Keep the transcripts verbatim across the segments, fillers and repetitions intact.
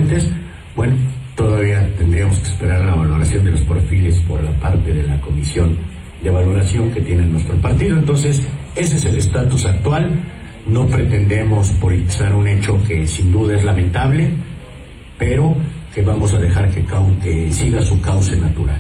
suplentes, bueno, todavía tendríamos que esperar la valoración de los perfiles por la parte de la comisión de valoración que tiene nuestro partido. Entonces, ese es el estatus actual. No pretendemos politizar un hecho que sin duda es lamentable, pero que vamos a dejar que, que siga su cauce natural.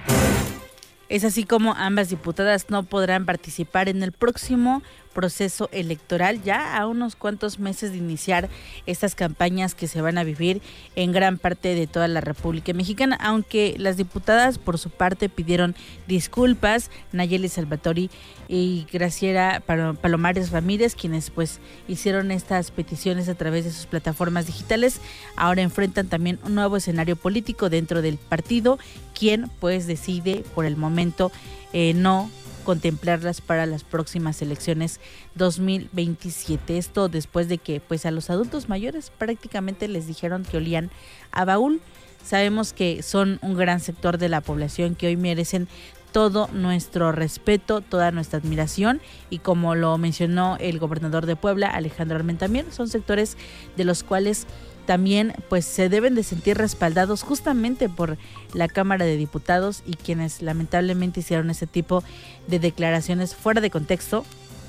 Es así como ambas diputadas no podrán participar en el próximo proceso electoral, ya a unos cuantos meses de iniciar estas campañas que se van a vivir en gran parte de toda la República Mexicana, aunque las diputadas por su parte pidieron disculpas. Nayeli Salvatori y Graciela Palomares Ramírez, quienes pues hicieron estas peticiones a través de sus plataformas digitales, ahora enfrentan también un nuevo escenario político dentro del partido, quien pues decide por el momento eh, no contemplarlas para las próximas elecciones dos mil veintisiete. Esto después de que pues a los adultos mayores prácticamente les dijeron que olían a baúl. Sabemos que son un gran sector de la población que hoy merecen todo nuestro respeto, toda nuestra admiración, y como lo mencionó el gobernador de Puebla, Alejandro Armentamier, son sectores de los cuales también pues se deben de sentir respaldados justamente por la Cámara de Diputados, y quienes lamentablemente hicieron ese tipo de declaraciones fuera de contexto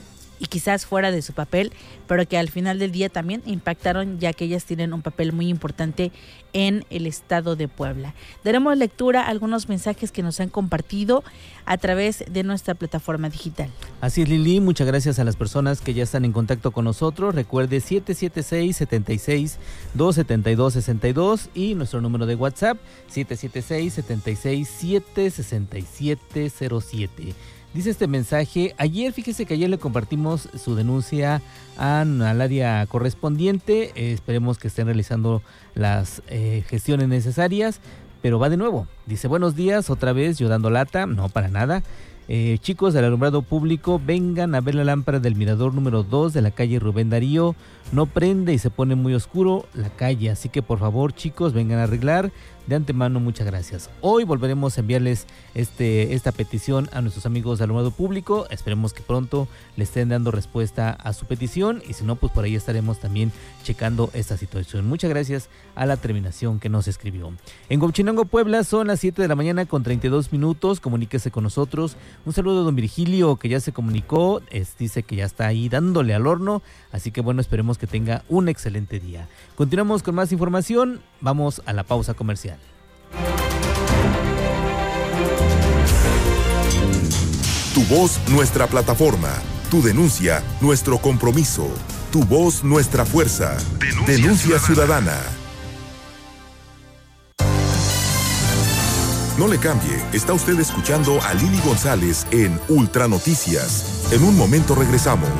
y quizás fuera de su papel, pero que al final del día también impactaron, ya que ellas tienen un papel muy importante en el estado de Puebla. Daremos lectura a algunos mensajes que nos han compartido a través de nuestra plataforma digital. Así es, Lili, muchas gracias a las personas que ya están en contacto con nosotros. Recuerde siete siete seis, siete seis, dos siete dos, seis dos y nuestro número de WhatsApp siete siete seis, siete seis siete, seis siete cero siete. Dice este mensaje: ayer, fíjese que ayer le compartimos su denuncia a, al área correspondiente, eh, esperemos que estén realizando las eh, gestiones necesarias, pero va de nuevo. Dice: buenos días, otra vez yo dando lata, no para nada. Eh, chicos del alumbrado público, vengan a ver la lámpara del mirador número dos de la calle Rubén Darío, no prende y se pone muy oscuro la calle, así que por favor chicos vengan a arreglar. De antemano, muchas gracias. Hoy volveremos a enviarles este, esta petición a nuestros amigos del alumbrado público. Esperemos que pronto le estén dando respuesta a su petición, y si no, pues por ahí estaremos también checando esta situación. Muchas gracias a la terminación que nos escribió. En Huauchinango, Puebla, son las siete de la mañana con treinta y dos minutos. Comuníquese con nosotros. Un saludo a don Virgilio, que ya se comunicó. Es, dice que ya está ahí dándole al horno. Así que bueno, esperemos que tenga un excelente día. Continuamos con más información. Vamos a la pausa comercial. Tu voz, nuestra plataforma. Tu denuncia, nuestro compromiso. Tu voz, nuestra fuerza. Denuncia, Denuncia ciudadana. ciudadana. No le cambie, está usted escuchando a Lili González en Ultra Noticias. En un momento regresamos.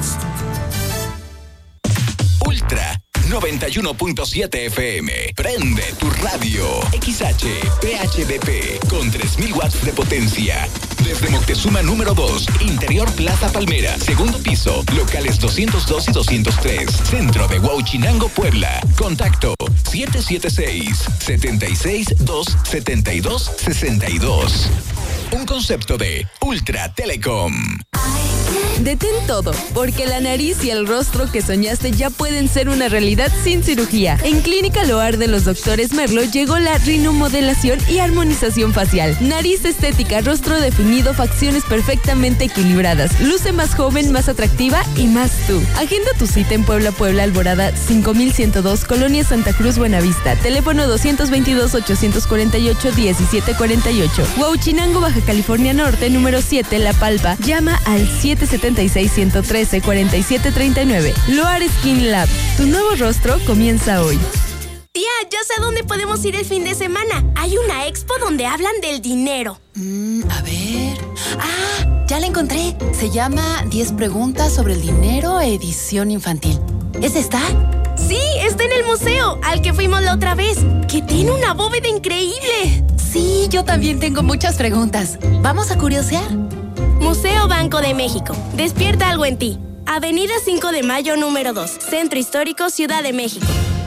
Ultra noventa y uno punto siete F M. Prende tu radio. X H P H D P con tres mil watts de potencia. Desde Moctezuma número dos, Interior Plaza Palmera, segundo piso, locales doscientos dos y doscientos tres, centro de Huauchinango, Puebla. Contacto siete siete seis, siete seis dos, siete dos seis dos. Un concepto de Ultra Telecom. Detén todo, porque la nariz y el rostro que soñaste ya pueden ser una realidad sin cirugía. En Clínica Loar de los doctores Merlo llegó la rinomodelación y armonización facial. Nariz estética, rostro definido, facciones perfectamente equilibradas. Luce más joven, más atractiva y más tú. Agenda tu cita en Puebla, Puebla, Alborada cinco mil ciento dos, Colonia Santa Cruz, Buenavista. Teléfono dos dos dos, ocho cuatro ocho, uno siete cuatro ocho. Huauchinango, Baja California Norte, número siete, La Palpa. Llama al siete siete seis, uno uno tres, cuatro siete tres nueve. Loar Skin Lab. Tu nuevo rostro comienza hoy. Tía, ya sé a dónde podemos ir el fin de semana. Hay una expo donde hablan del dinero. Mm, a ver... ¡Ah! Ya la encontré. Se llama diez preguntas sobre el dinero, edición infantil. ¿Es esta? Sí, está en el museo, al que fuimos la otra vez, que tiene una bóveda increíble. Sí, yo también tengo muchas preguntas. ¿Vamos a curiosear? Museo Banco de México. Despierta algo en ti. Avenida cinco de Mayo, número dos. Centro Histórico, Ciudad de México.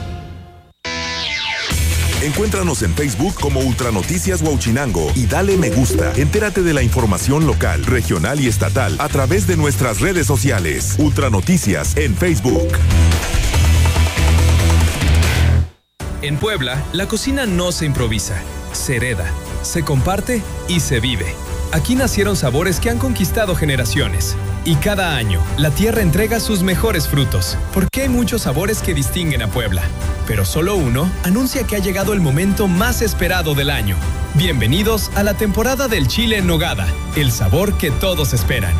Encuéntranos en Facebook como Ultranoticias Huauchinango y dale me gusta. Entérate de la información local, regional y estatal a través de nuestras redes sociales. Ultranoticias en Facebook. En Puebla, la cocina no se improvisa, se hereda, se comparte y se vive. Aquí nacieron sabores que han conquistado generaciones. Y cada año, la tierra entrega sus mejores frutos, porque hay muchos sabores que distinguen a Puebla. Pero solo uno anuncia que ha llegado el momento más esperado del año. Bienvenidos a la temporada del chile en nogada, el sabor que todos esperan.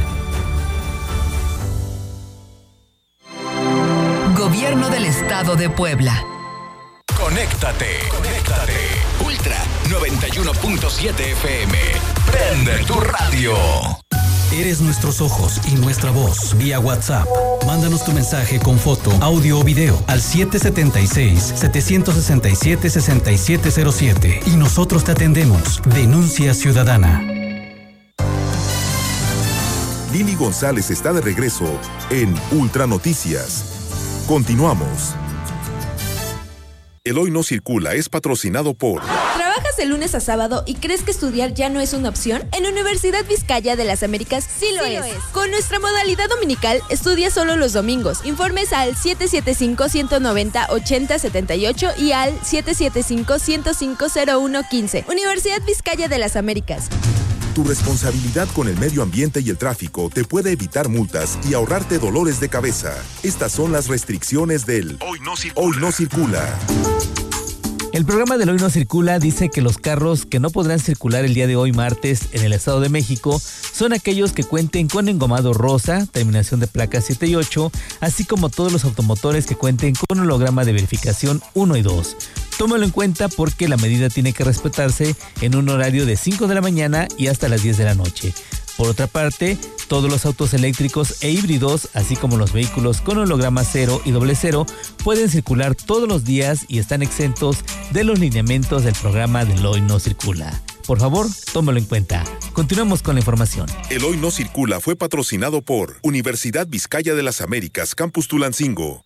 Gobierno del Estado de Puebla. Conéctate, conéctate. Ultra noventa y uno punto siete F M. Prende tu radio. Eres nuestros ojos y nuestra voz vía WhatsApp. Mándanos tu mensaje con foto, audio o video al siete siete seis, siete seis siete, seis siete cero siete y nosotros te atendemos. Denuncia ciudadana. Lili González está de regreso en Ultra Noticias. Continuamos. El Hoy No Circula es patrocinado por... ¿Trabajas de lunes a sábado y crees que estudiar ya no es una opción? En Universidad Vizcaya de las Américas sí lo, sí es. lo es. Con nuestra modalidad dominical, estudia solo los domingos. Informes al siete siete cinco, uno nueve cero, ocho cero siete ocho y al siete siete cinco, uno cero cinco, cero uno uno cinco. Universidad Vizcaya de las Américas. Tu responsabilidad con el medio ambiente y el tráfico te puede evitar multas y ahorrarte dolores de cabeza. Estas son las restricciones del Hoy No Circula. Hoy No Circula. El programa del Hoy No Circula dice que los carros que no podrán circular el día de hoy martes en el Estado de México son aquellos que cuenten con engomado rosa, terminación de placas siete y ocho, así como todos los automotores que cuenten con holograma de verificación uno y dos. Tómalo en cuenta porque la medida tiene que respetarse en un horario de cinco de la mañana y hasta las diez de la noche. Por otra parte, todos los autos eléctricos e híbridos, así como los vehículos con holograma cero y doble cero, pueden circular todos los días y están exentos de los lineamientos del programa del Hoy No Circula. Por favor, tómalo en cuenta. Continuamos con la información. El Hoy No Circula fue patrocinado por Universidad Vizcaya de las Américas, Campus Tulancingo.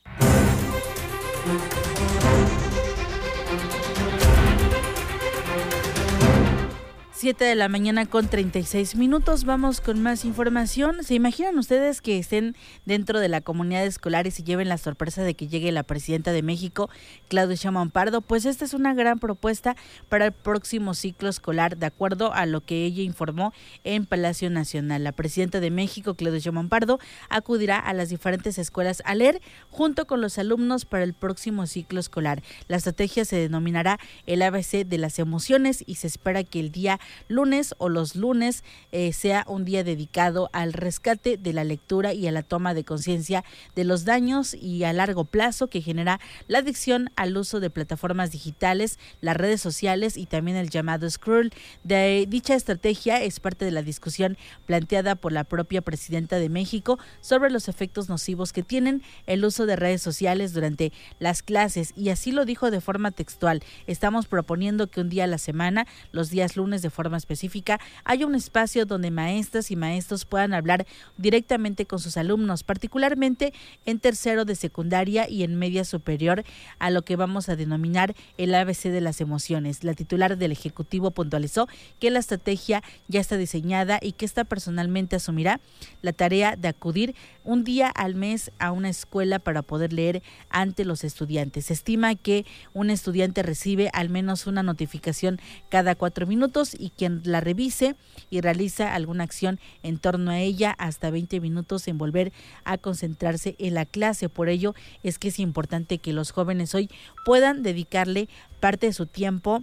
siete de la mañana con treinta y seis minutos. Vamos con más información. ¿Se imaginan ustedes que estén dentro de la comunidad escolar y se lleven la sorpresa de que llegue la presidenta de México, Claudia Sheinbaum Pardo? Pues esta es una gran propuesta para el próximo ciclo escolar, de acuerdo a lo que ella informó en Palacio Nacional. La presidenta de México, Claudia Sheinbaum Pardo, acudirá a las diferentes escuelas a leer junto con los alumnos para el próximo ciclo escolar. La estrategia se denominará el A B C de las emociones y se espera que el día lunes o los lunes eh, sea un día dedicado al rescate de la lectura y a la toma de conciencia de los daños y a largo plazo que genera la adicción al uso de plataformas digitales, las redes sociales y también el llamado scroll. De dicha estrategia es parte de la discusión planteada por la propia presidenta de México sobre los efectos nocivos que tienen el uso de redes sociales durante las clases, y así lo dijo de forma textual: estamos proponiendo que un día a la semana, los días lunes de forma específica, haya un espacio donde maestras y maestros puedan hablar directamente con sus alumnos, particularmente en tercero de secundaria y en media superior, a lo que vamos a denominar el A B C de las emociones. La titular del Ejecutivo puntualizó que la estrategia ya está diseñada y que esta personalmente asumirá la tarea de acudir un día al mes a una escuela para poder leer ante los estudiantes. Se estima que un estudiante recibe al menos una notificación cada cuatro minutos y quien la revise y realiza alguna acción en torno a ella hasta veinte minutos en volver a concentrarse en la clase. Por ello es que es importante que los jóvenes hoy puedan dedicarle parte de su tiempo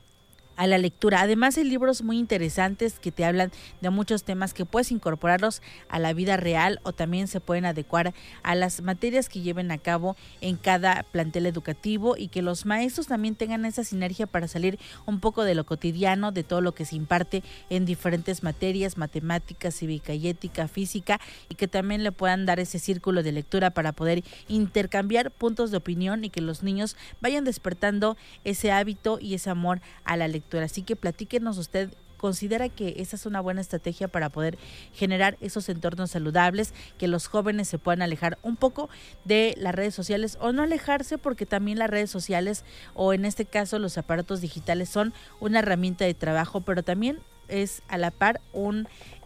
a la lectura. Además, hay libros muy interesantes que te hablan de muchos temas que puedes incorporarlos a la vida real o también se pueden adecuar a las materias que lleven a cabo en cada plantel educativo, y que los maestros también tengan esa sinergia para salir un poco de lo cotidiano, de todo lo que se imparte en diferentes materias, matemáticas, cívica y ética, física, y que también le puedan dar ese círculo de lectura para poder intercambiar puntos de opinión y que los niños vayan despertando ese hábito y ese amor a la lectura. Así que platíquenos, usted considera que esa es una buena estrategia para poder generar esos entornos saludables, que los jóvenes se puedan alejar un poco de las redes sociales, o no alejarse, porque también las redes sociales, o en este caso los aparatos digitales, son una herramienta de trabajo, pero también es a la par un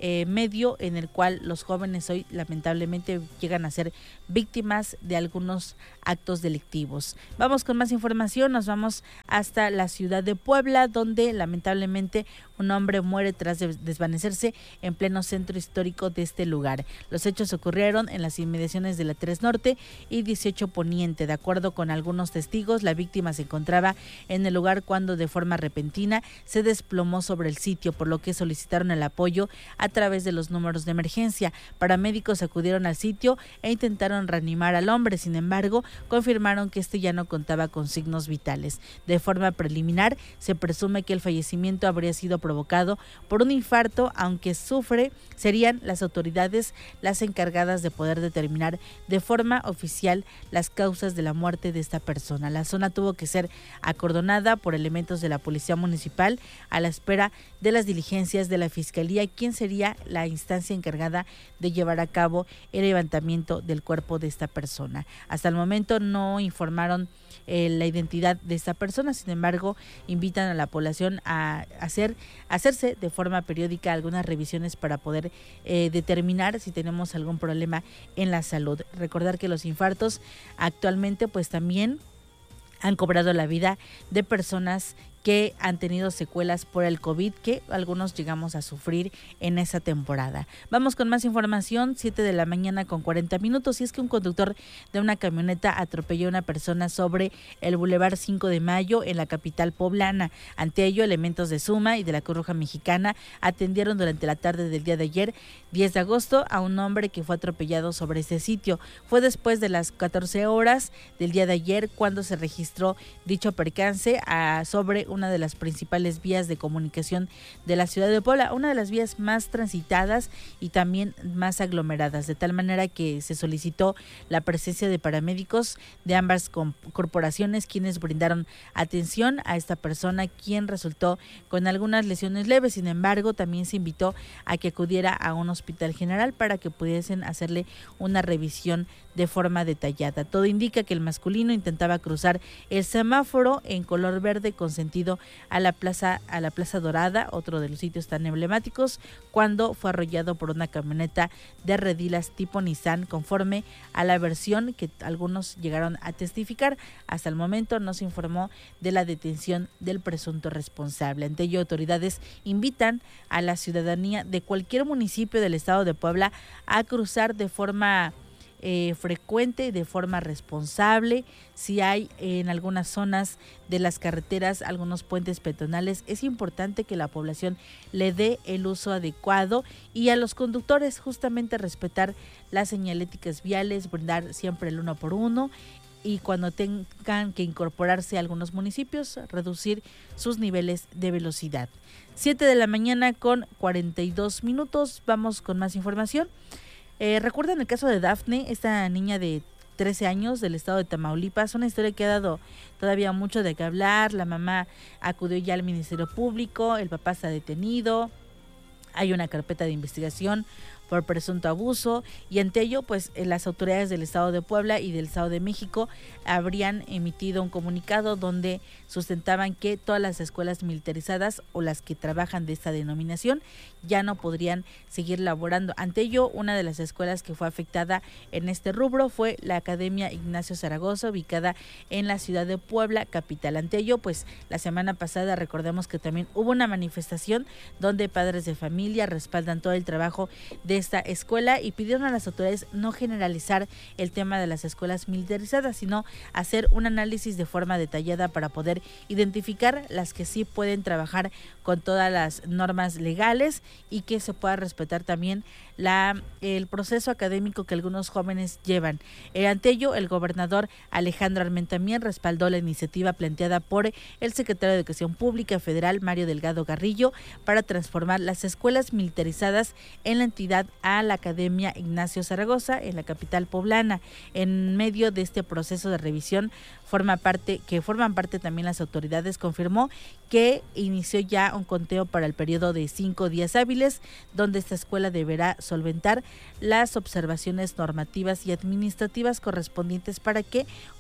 eh, medio en el cual los jóvenes hoy lamentablemente llegan a ser víctimas de algunos actos delictivos. Vamos con más información, nos vamos hasta la ciudad de Puebla, donde lamentablemente un hombre muere tras de desvanecerse en pleno centro histórico de este lugar. Los hechos ocurrieron en las inmediaciones de la tres Norte y dieciocho Poniente. De acuerdo con algunos testigos, la víctima se encontraba en el lugar cuando de forma repentina se desplomó sobre el sitio, por lo que solicitaron el apoyo a través de los números de emergencia. Paramédicos acudieron al sitio e intentaron reanimar al hombre, sin embargo, confirmaron que este ya no contaba con signos vitales. De forma preliminar, se presume que el fallecimiento habría sido provocado por un infarto, aunque sufre, serían las autoridades las encargadas de poder determinar de forma oficial las causas de la muerte de esta persona. La zona tuvo que ser acordonada por elementos de la Policía Municipal a la espera de las diligencias de la Fiscalía, quien sería la instancia encargada de llevar a cabo el levantamiento del cuerpo de esta persona. Hasta el momento no informaron eh, la identidad de esta persona, sin embargo, invitan a la población a hacer, hacerse de forma periódica algunas revisiones para poder eh, determinar si tenemos algún problema en la salud. Recordar que los infartos actualmente pues también han cobrado la vida de personas que han tenido secuelas por el COVID, que algunos llegamos a sufrir en esa temporada. Vamos con más información, siete de la mañana con cuarenta minutos, y es que un conductor de una camioneta atropelló a una persona sobre el Boulevard cinco de Mayo en la capital poblana. Ante ello, elementos de SUMA y de la Cruz Roja Mexicana atendieron durante la tarde del día de ayer, diez de agosto, a un hombre que fue atropellado sobre este sitio. Fue después de las catorce horas del día de ayer cuando se registró dicho percance a, sobre una de las principales vías de comunicación de la ciudad de Puebla, una de las vías más transitadas y también más aglomeradas, de tal manera que se solicitó la presencia de paramédicos de ambas corporaciones, quienes brindaron atención a esta persona, quien resultó con algunas lesiones leves. Sin embargo, también se invitó a que acudiera a un hospital general para que pudiesen hacerle una revisión de forma detallada. Todo indica que el masculino intentaba cruzar el semáforo en color verde con sentido a la plaza a la Plaza Dorada, otro de los sitios tan emblemáticos, cuando fue arrollado por una camioneta de redilas tipo Nissan, conforme a la versión que algunos llegaron a testificar. Hasta el momento no se informó de la detención del presunto responsable. Ante ello, autoridades invitan a la ciudadanía de cualquier municipio del estado de Puebla a cruzar de forma Eh, frecuente, de forma responsable. Si hay en algunas zonas de las carreteras algunos puentes peatonales, es importante que la población le dé el uso adecuado, y a los conductores justamente respetar las señaléticas viales, brindar siempre el uno por uno, y cuando tengan que incorporarse a algunos municipios, reducir sus niveles de velocidad. siete de la mañana con cuarenta y dos minutos, vamos con más información. Eh, ¿Recuerdan el caso de Dafne, esta niña de trece años del estado de Tamaulipas? Una historia que ha dado todavía mucho de qué hablar. La mamá acudió ya al Ministerio Público, el papá está detenido, hay una carpeta de investigación por presunto abuso, y ante ello pues las autoridades del estado de Puebla y del estado de México habrían emitido un comunicado donde sustentaban que todas las escuelas militarizadas o las que trabajan de esta denominación ya no podrían seguir laborando. Ante ello, una de las escuelas que fue afectada en este rubro fue la Academia Ignacio Zaragoza, ubicada en la ciudad de Puebla capital. Ante ello, pues la semana pasada recordemos que también hubo una manifestación donde padres de familia respaldan todo el trabajo de esta escuela y pidieron a las autoridades no generalizar el tema de las escuelas militarizadas, sino hacer un análisis de forma detallada para poder identificar las que sí pueden trabajar con todas las normas legales y que se pueda respetar también la el proceso académico que algunos jóvenes llevan. Eh, ante ello, el gobernador Alejandro Armentamien respaldó la iniciativa planteada por el secretario de Educación Pública Federal, Mario Delgado Garrillo, para transformar las escuelas militarizadas en la entidad a la Academia Ignacio Zaragoza en la capital poblana. En medio de este proceso de revisión forma parte que forman parte también las autoridades, confirmó que inició ya un conteo para el periodo de cinco días hábiles, donde esta escuela deberá solventar las observaciones normativas y administrativas correspondientes para que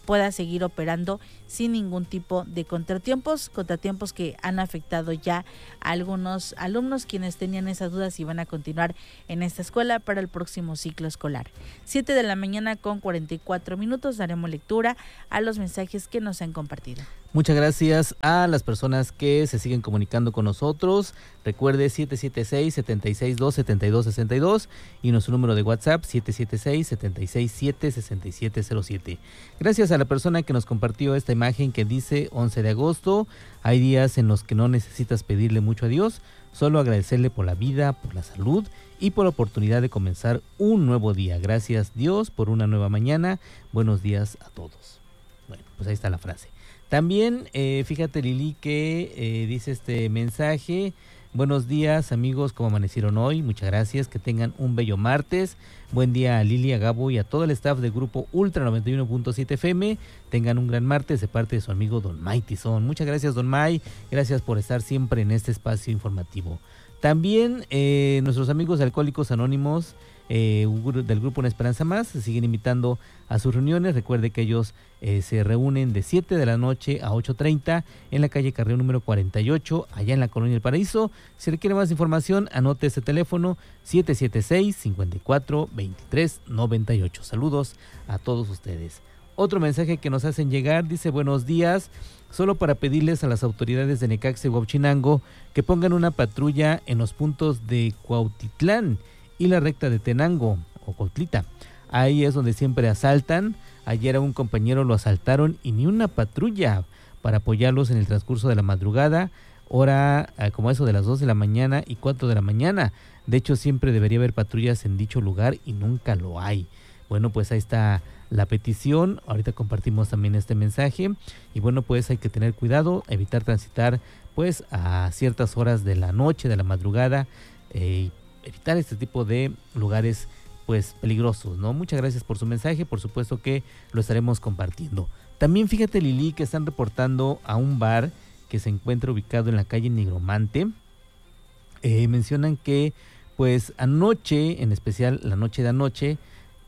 pueda seguir operando sin ningún tipo de contratiempos, contratiempos que han afectado ya a algunos alumnos quienes tenían esas dudas y van a continuar en esta escuela para el próximo ciclo escolar. siete de la mañana con cuarenta y cuatro minutos, daremos lectura a los mensajes que nos han compartido. Muchas gracias a las personas que se siguen comunicando con nosotros. Recuerde siete siete seis, siete seis dos, siete dos seis dos y nuestro número de WhatsApp siete siete seis, siete seis siete, seis siete cero siete. Gracias a la persona que nos compartió esta imagen que dice once de agosto. Hay días en los que no necesitas pedirle mucho a Dios, solo agradecerle por la vida, por la salud y por la oportunidad de comenzar un nuevo día. Gracias Dios por una nueva mañana. Buenos días a todos. Bueno, pues ahí está la frase. También, eh, fíjate Lili que eh, dice este mensaje: buenos días amigos, ¿cómo amanecieron hoy? Muchas gracias, que tengan un bello martes. Buen día a Lili, a Gabo y a todo el staff del grupo Ultra noventa y uno punto siete F M. Tengan un gran martes de parte de su amigo Don May Tizón. Muchas gracias Don May, gracias por estar siempre en este espacio informativo. También eh, nuestros amigos Alcohólicos Anónimos eh, del grupo Una Esperanza Más se siguen invitando a sus reuniones. Recuerde que ellos eh, se reúnen de siete de la noche a ocho treinta en la calle Carreo número cuarenta y ocho, allá en la Colonia El Paraíso. Si requiere más información, anote ese teléfono siete siete seis, cinco cuatro, veintitrés noventa y ocho. Saludos a todos ustedes. Otro mensaje que nos hacen llegar dice: buenos días, solo para pedirles a las autoridades de Necaxa y Huauchinango que pongan una patrulla en los puntos de Cuautitlán y la recta de Tenango o Cuautlita. Ahí es donde siempre asaltan. Ayer a un compañero lo asaltaron y ni una patrulla para apoyarlos en el transcurso de la madrugada, hora eh, como eso de las dos de la mañana y cuatro de la mañana. De hecho, siempre debería haber patrullas en dicho lugar y nunca lo hay. Bueno, pues ahí está la petición. Ahorita compartimos también este mensaje. Y bueno, pues hay que tener cuidado, evitar transitar pues a ciertas horas de la noche, de la madrugada, eh, evitar este tipo de lugares pues peligrosos, ¿no? Muchas gracias por su mensaje, por supuesto que lo estaremos compartiendo. También fíjate Lili que están reportando a un bar que se encuentra ubicado en la calle Nigromante. Eh, mencionan que pues anoche, en especial la noche de anoche,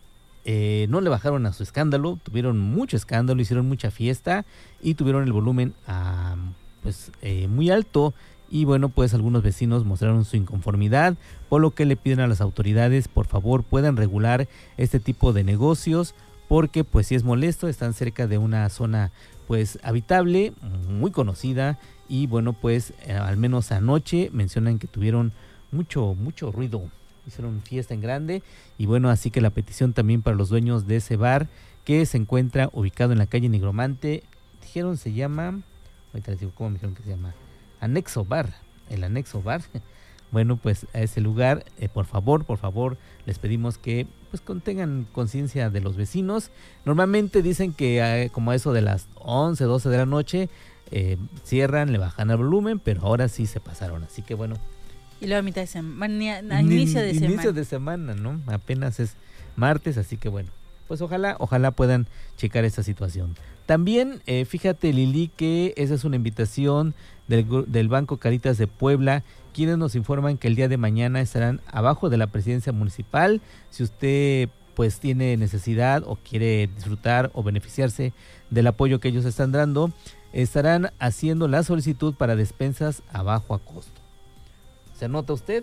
eh, no le bajaron a su escándalo, tuvieron mucho escándalo, hicieron mucha fiesta y tuvieron el volumen a, pues eh, muy alto. Y bueno, pues algunos vecinos mostraron su inconformidad, por lo que le piden a las autoridades, por favor, puedan regular este tipo de negocios, porque pues si es molesto, están cerca de una zona pues habitable, muy conocida, y bueno, pues eh, al menos anoche mencionan que tuvieron mucho, mucho ruido, hicieron fiesta en grande, y bueno, así que la petición también para los dueños de ese bar, que se encuentra ubicado en la calle Nigromante, dijeron se llama, ahorita les digo cómo me dijeron que se llama, Anexo Bar, el Anexo Bar. Bueno, pues a ese lugar, eh, por favor, por favor, les pedimos que pues tengan conciencia de los vecinos. Normalmente dicen que eh, como a eso de las once, doce de la noche, eh, cierran, le bajan el volumen, pero ahora sí se pasaron, así que bueno. Y luego a mitad de semana, a inicio de semana. Inicio de semana, ¿no? Apenas es martes, así que bueno, pues ojalá, ojalá puedan checar esta situación. También, eh, fíjate Lili que esa es una invitación del, del Banco Caritas de Puebla, quienes nos informan que el día de mañana estarán abajo de la presidencia municipal. Si usted pues tiene necesidad o quiere disfrutar o beneficiarse del apoyo que ellos están dando, estarán haciendo la solicitud para despensas a bajo a costo. ¿Se anota usted?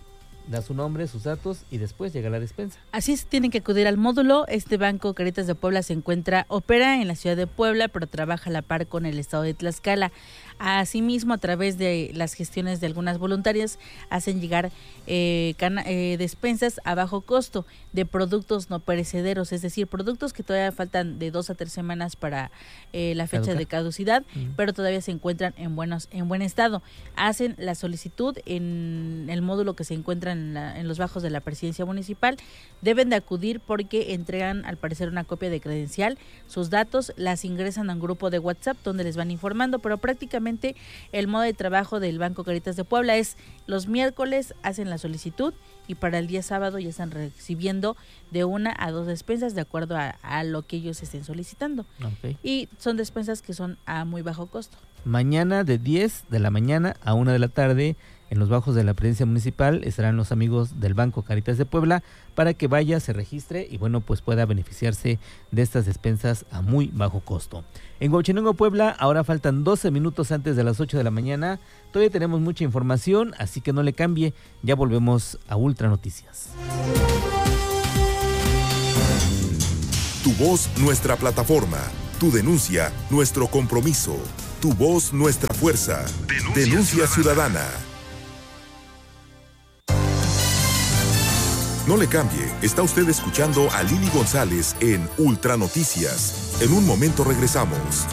Da su nombre, sus datos y después llega la despensa. Así es, tienen que acudir al módulo. Este Banco Caritas de Puebla se encuentra, opera en la ciudad de Puebla, pero trabaja a la par con el estado de Tlaxcala. Asimismo, a través de las gestiones de algunas voluntarias, hacen llegar eh, cana, eh, despensas a bajo costo de productos no perecederos, es decir, productos que todavía faltan de dos a tres semanas para eh, la fecha Caduca. de caducidad, mm. pero todavía se encuentran en buenos en buen estado. Hacen la solicitud en el módulo que se encuentra en, la, en los bajos de la presidencia municipal. Deben de acudir porque entregan al parecer una copia de credencial, sus datos, las ingresan a un grupo de WhatsApp donde les van informando, pero prácticamente el modo de trabajo del Banco Caritas de Puebla es los miércoles hacen la solicitud y para el día sábado ya están recibiendo de una a dos despensas de acuerdo a, a lo que ellos estén solicitando. Okay. Y son despensas que son a muy bajo costo. Mañana de diez de la mañana a una de la tarde, en los bajos de la presidencia municipal, estarán los amigos del Banco Caritas de Puebla para que vaya, se registre y bueno, pues pueda beneficiarse de estas despensas a muy bajo costo. En Huachinango, Puebla, ahora faltan doce minutos antes de las ocho de la mañana. Todavía tenemos mucha información, así que no le cambie. Ya volvemos a Ultra Noticias. Tu voz, nuestra plataforma. Tu denuncia, nuestro compromiso. Tu voz, nuestra fuerza. Denuncia, Denuncia ciudadana. ciudadana. No le cambie, está usted escuchando a Lili González en Ultra Noticias. En un momento regresamos.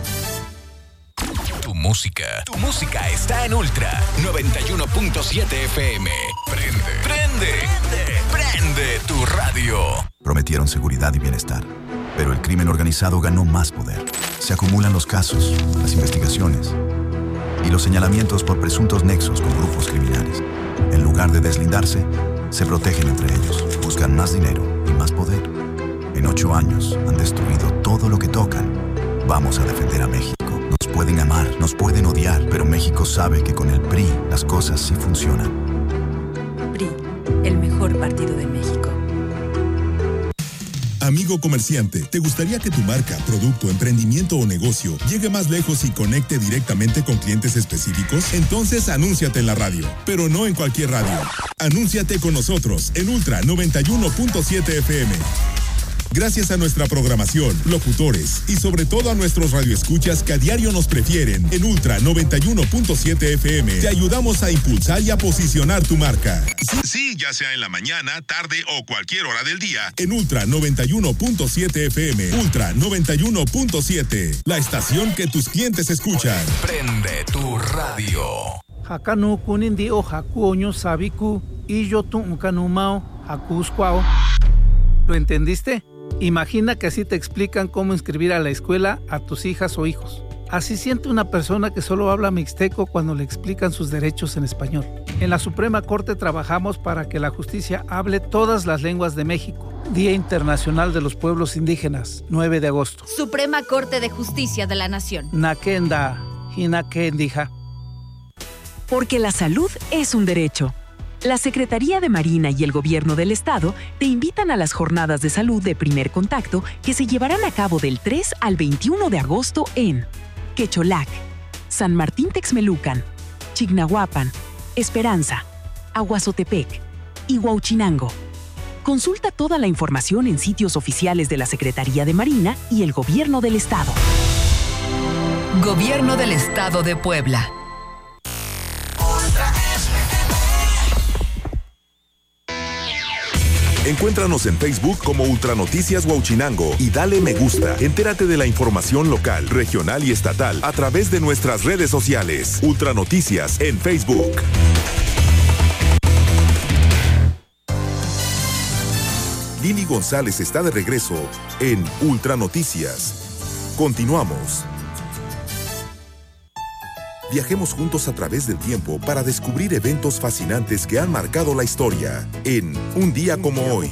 Tu música, tu música está en Ultra noventa y uno punto siete F M. Prende, prende, prende, prende tu radio. Prometieron seguridad y bienestar, pero el crimen organizado ganó más poder. Se acumulan los casos, las investigaciones y los señalamientos por presuntos nexos con grupos criminales. En lugar de deslindarse, se protegen entre ellos, buscan más dinero y más poder. En ocho años han destruido todo lo que tocan. Vamos a defender a México. Nos pueden amar, nos pueden odiar, pero México sabe que con el P R I las cosas sí funcionan. P R I, el mejor partido de México. Amigo comerciante, ¿te gustaría que tu marca, producto, emprendimiento o negocio llegue más lejos y conecte directamente con clientes específicos? Entonces anúnciate en la radio, pero no en cualquier radio. Anúnciate con nosotros en Ultra noventa y uno punto siete F M. Gracias a nuestra programación, locutores y sobre todo a nuestros radioescuchas que a diario nos prefieren, en Ultra noventa y uno punto siete F M te ayudamos a impulsar y a posicionar tu marca. Sí, sí, ya sea en la mañana, tarde o cualquier hora del día, en Ultra noventa y uno punto siete F M. Ultra noventa y uno punto siete, la estación que tus clientes escuchan. Prende tu radio. Hakanu kunindi o hakuoño sabiku y yo tu kanumao hakuskwao. ¿Lo entendiste? Imagina que así te explican cómo inscribir a la escuela a tus hijas o hijos. Así siente una persona que solo habla mixteco cuando le explican sus derechos en español. En la Suprema Corte trabajamos para que la justicia hable todas las lenguas de México. Día Internacional de los Pueblos Indígenas, nueve de agosto. Suprema Corte de Justicia de la Nación. Nakenda, hinakendija. Porque la salud es un derecho. La Secretaría de Marina y el Gobierno del Estado te invitan a las jornadas de salud de primer contacto que se llevarán a cabo del tres al veintiuno de agosto en Quecholac, San Martín Texmelucan, Chignahuapan, Esperanza, Aguazotepec y Huauchinango. Consulta toda la información en sitios oficiales de la Secretaría de Marina y el Gobierno del Estado. Gobierno del Estado de Puebla. Encuéntranos en Facebook como Ultranoticias Huauchinango y dale me gusta. Entérate de la información local, regional y estatal a través de nuestras redes sociales. Ultranoticias en Facebook. Lili González está de regreso en Ultranoticias. Continuamos. Viajemos juntos a través del tiempo para descubrir eventos fascinantes que han marcado la historia en Un Día Como Hoy.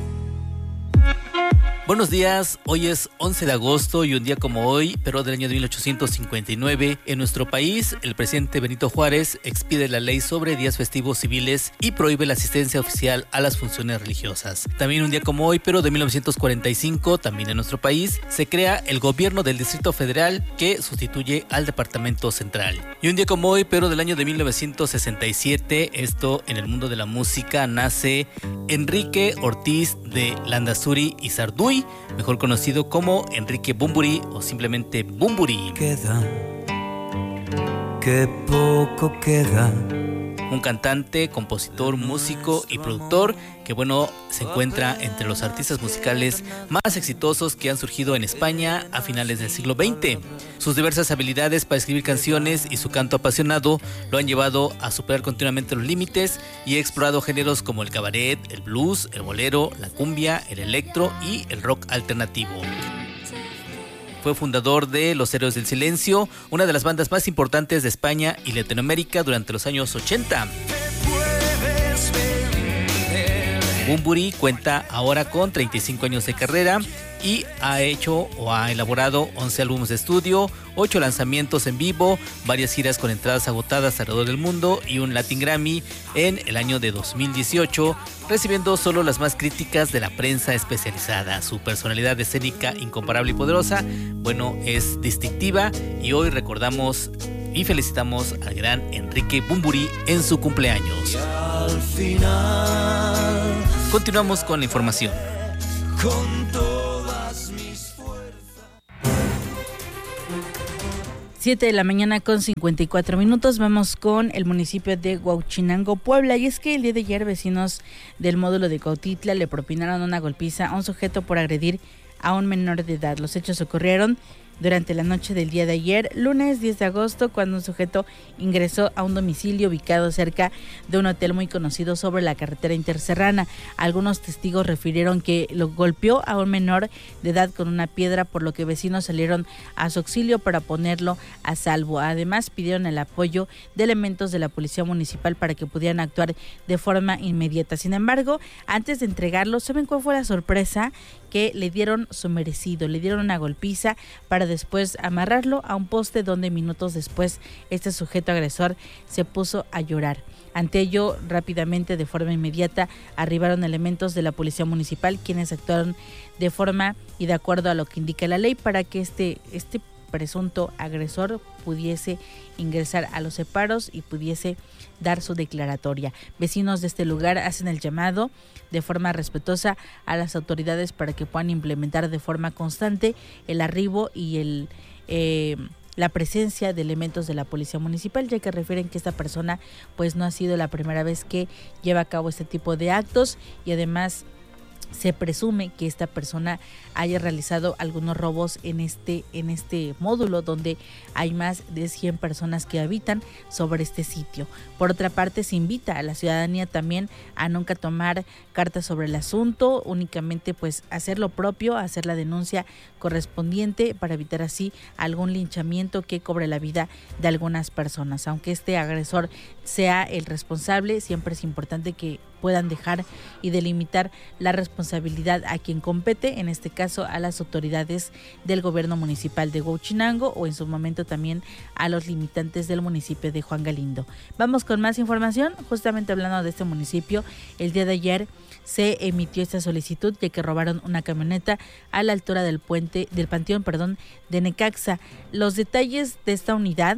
Buenos días, hoy es once de agosto y un día como hoy, pero del año de mil ochocientos cincuenta y nueve, en nuestro país, el presidente Benito Juárez expide la ley sobre días festivos civiles y prohíbe la asistencia oficial a las funciones religiosas. También un día como hoy, pero de mil novecientos cuarenta y cinco, también en nuestro país, se crea el gobierno del Distrito Federal que sustituye al Departamento Central. Y un día como hoy, pero del año de mil novecientos sesenta y siete, esto en el mundo de la música, nace Enrique Ortiz de Landazuri y Sarduy, mejor conocido como Enrique Bunbury o simplemente Bunbury. Queda, que poco queda. Un cantante, compositor, músico y productor que, bueno, se encuentra entre los artistas musicales más exitosos que han surgido en España a finales del siglo veinte. Sus diversas habilidades para escribir canciones y su canto apasionado lo han llevado a superar continuamente los límites y ha explorado géneros como el cabaret, el blues, el bolero, la cumbia, el electro y el rock alternativo. Fue fundador de Los Héroes del Silencio, una de las bandas más importantes de España y Latinoamérica durante los años ochenta. Bunbury cuenta ahora con treinta y cinco años de carrera y ha hecho o ha elaborado once álbumes de estudio, ocho lanzamientos en vivo, varias giras con entradas agotadas alrededor del mundo y un Latin Grammy en el año de dos mil dieciocho, recibiendo solo las más críticas de la prensa especializada. Su personalidad escénica incomparable y poderosa, bueno, es distintiva, y hoy recordamos y felicitamos al gran Enrique Bunbury en su cumpleaños. Al final, continuamos con la información. Con todas mis fuerzas. siete de la mañana con cincuenta y cuatro minutos. Vamos con el municipio de Huauchinango, Puebla. Y es que el día de ayer vecinos del módulo de Cuautitla le propinaron una golpiza a un sujeto por agredir a un menor de edad. Los hechos ocurrieron durante la noche del día de ayer, lunes diez de agosto, cuando un sujeto ingresó a un domicilio ubicado cerca de un hotel muy conocido sobre la carretera interserrana. Algunos testigos refirieron que lo golpeó a un menor de edad con una piedra, por lo que vecinos salieron a su auxilio para ponerlo a salvo. Además, pidieron el apoyo de elementos de la policía municipal para que pudieran actuar de forma inmediata. Sin embargo, antes de entregarlo, ¿saben cuál fue la sorpresa? Que le dieron su merecido, le dieron una golpiza para después amarrarlo a un poste, donde minutos después este sujeto agresor se puso a llorar. Ante ello, rápidamente, de forma inmediata, arribaron elementos de la policía municipal, quienes actuaron de forma y de acuerdo a lo que indica la ley para que este, este presunto agresor pudiese ingresar a los separos y pudiese dar su declaratoria. Vecinos de este lugar hacen el llamado de forma respetuosa a las autoridades para que puedan implementar de forma constante el arribo y el eh, la presencia de elementos de la policía municipal, ya que refieren que esta persona pues no ha sido la primera vez que lleva a cabo este tipo de actos, y además se presume que esta persona haya realizado algunos robos en este en este módulo, donde hay más de cien personas que habitan sobre este sitio. Por otra parte, se invita a la ciudadanía también a nunca tomar cartas sobre el asunto, únicamente pues hacer lo propio, hacer la denuncia correspondiente para evitar así algún linchamiento que cobre la vida de algunas personas. Aunque este agresor sea el responsable, siempre es importante que puedan dejar y delimitar la responsabilidad a quien compete, en este caso a las autoridades del gobierno municipal de Huauchinango, o en su momento también a los limitantes del municipio de Juan Galindo. Vamos con más información, justamente hablando de este municipio. El día de ayer se emitió esta solicitud, ya que robaron una camioneta a la altura del puente, del panteón, perdón, de Necaxa. Los detalles de esta unidad: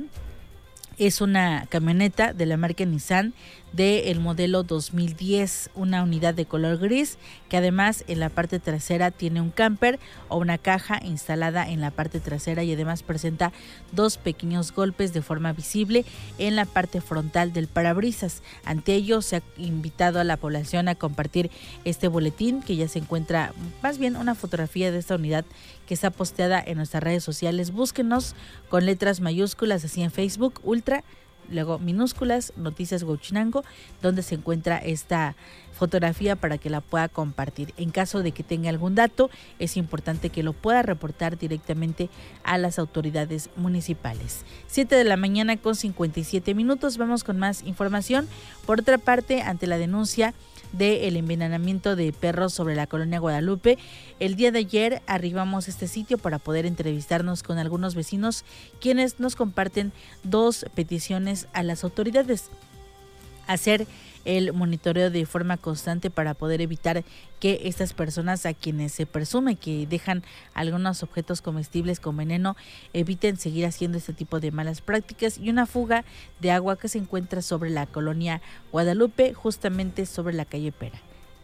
es una camioneta de la marca Nissan del modelo dos mil diez, una unidad de color gris, que además en la parte trasera tiene un camper o una caja instalada en la parte trasera, y además presenta dos pequeños golpes de forma visible en la parte frontal del parabrisas. Ante ello, se ha invitado a la población a compartir este boletín, que ya se encuentra, más bien una fotografía de esta unidad que está posteada en nuestras redes sociales. Búsquenos con letras mayúsculas así en Facebook, Ultra, luego minúsculas, Noticias Huauchinango, donde se encuentra esta fotografía para que la pueda compartir. En caso de que tenga algún dato, es importante que lo pueda reportar directamente a las autoridades municipales. siete de la mañana con cincuenta y siete minutos. Vamos con más información. Por otra parte, ante la denuncia del envenenamiento de perros sobre la colonia Guadalupe, el día de ayer arribamos a este sitio para poder entrevistarnos con algunos vecinos, quienes nos comparten dos peticiones a las autoridades: hacer el monitoreo de forma constante para poder evitar que estas personas, a quienes se presume que dejan algunos objetos comestibles con veneno, eviten seguir haciendo este tipo de malas prácticas, y una fuga de agua que se encuentra sobre la colonia Guadalupe, justamente sobre la calle Pera.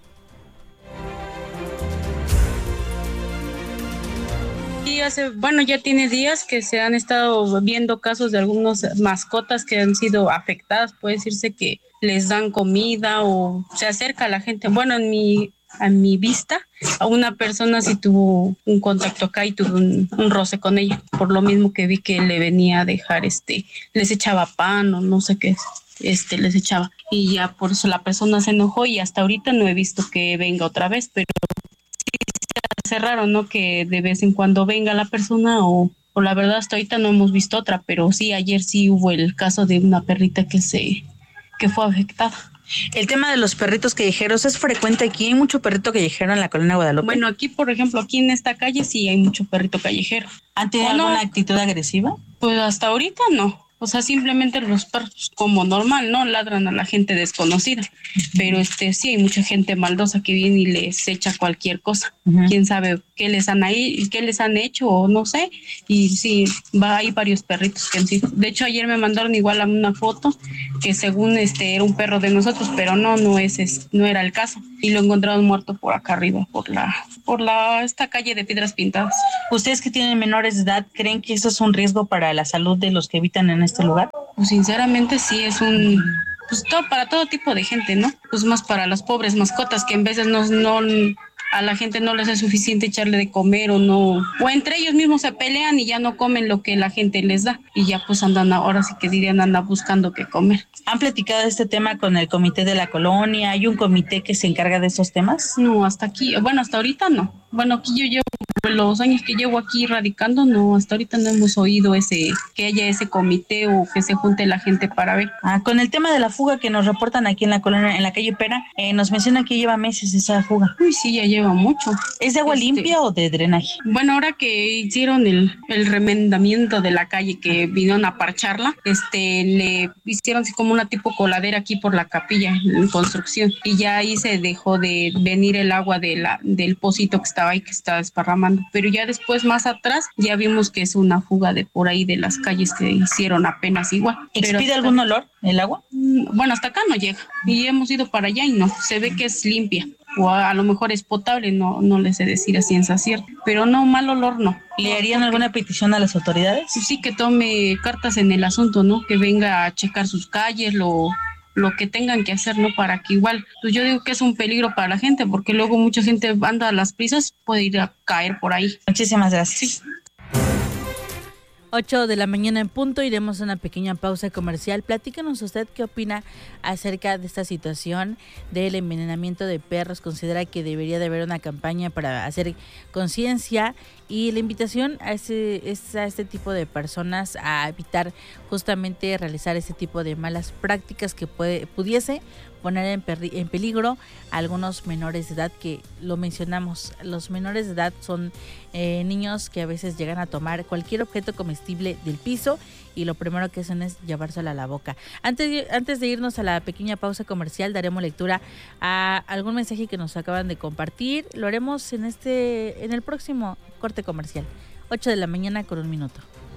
Y hace, bueno, ya tiene días que se han estado viendo casos de algunas mascotas que han sido afectadas. Puede decirse que les dan comida o se acerca a la gente. Bueno, en mi, a mi vista, a una persona sí tuvo un contacto acá y tuvo un, un roce con ella, por lo mismo que vi que le venía a dejar, este, les echaba pan o no sé qué, este, les echaba. Y ya por eso la persona se enojó, y hasta ahorita no he visto que venga otra vez, pero se hace raro, ¿no? Que de vez en cuando venga la persona, o, o la verdad hasta ahorita no hemos visto otra, pero sí, ayer sí hubo el caso de una perrita que se que fue afectada. El tema de los perritos callejeros es frecuente aquí. Hay mucho perrito callejero en la colonia Guadalupe. Bueno, aquí, por ejemplo, aquí en esta calle sí hay mucho perrito callejero. ¿Han tenido ¿O no? alguna actitud agresiva? Pues hasta ahorita no. O sea, simplemente los perros, como normal, ¿no? Ladran a la gente desconocida. Pero este sí hay mucha gente maldosa que viene y les echa cualquier cosa. Uh-huh. Quién sabe qué les han ahí, qué les han hecho o no sé. Y sí, va hay varios perritos que han sido. De hecho, ayer me mandaron igual a una foto que según este era un perro de nosotros, pero no, no es, es no era el caso. Y lo encontraron muerto por acá arriba, por la, por la esta calle de Piedras Pintadas. ¿Ustedes que tienen menores de edad creen que eso es un riesgo para la salud de los que habitan en este lugar? Pues sinceramente sí es un, pues todo, para todo tipo de gente, ¿no? Pues más para las pobres mascotas que en veces no, no a la gente no les es suficiente echarle de comer o no, o entre ellos mismos se pelean y ya no comen lo que la gente les da y ya pues andan, ahora sí que dirían, andan buscando qué comer. ¿Han platicado de este tema con el comité de la colonia? ¿Hay un comité que se encarga de esos temas? No, hasta aquí, bueno, hasta ahorita no. Bueno, aquí yo llevo, los años que llevo aquí radicando, no, hasta ahorita no hemos oído ese, que haya ese comité o que se junte la gente para ver. Ah, con el tema de la fuga que nos reportan aquí en la colonia, en la calle Pera, eh, nos mencionan que lleva meses esa fuga. Uy, sí, ya lleva mucho. ¿Es de agua este, limpia o de drenaje? Bueno, ahora que hicieron el, el remendamiento de la calle, que vinieron a parcharla, este, le hicieron así como una tipo coladera aquí por la capilla en construcción y ya ahí se dejó de venir el agua de la, del pocito que estaba ahí, que estaba desparramando. Pero ya después, más atrás, ya vimos que es una fuga de por ahí de las calles que hicieron apenas igual. ¿Expide algún olor el agua? Bueno, hasta acá no llega y hemos ido para allá y no, se ve que es limpia. O a, a lo mejor es potable, no, no les sé decir a ciencia cierta, pero no, mal olor no. ¿Le harían alguna petición a las autoridades? Sí, que tome cartas en el asunto, ¿no? Que venga a checar sus calles, lo, lo que tengan que hacer, ¿no? Para que igual, pues yo digo que es un peligro para la gente, porque luego mucha gente anda a las prisas, puede ir a caer por ahí. Muchísimas gracias. Sí. ocho de la mañana en punto, iremos a una pequeña pausa comercial. Platícanos usted qué opina acerca de esta situación del envenenamiento de perros. Considera que debería de haber una campaña para hacer conciencia y la invitación a, ese, es a este tipo de personas a evitar justamente realizar ese tipo de malas prácticas que puede, pudiese poner en, perri- en peligro a algunos menores de edad, que lo mencionamos, los menores de edad son eh, niños que a veces llegan a tomar cualquier objeto comestible del piso y lo primero que hacen es llevárselo a la boca. Antes de, antes de irnos a la pequeña pausa comercial, daremos lectura a algún mensaje que nos acaban de compartir. Lo haremos en este, en el próximo corte comercial. ocho de la mañana con un minuto.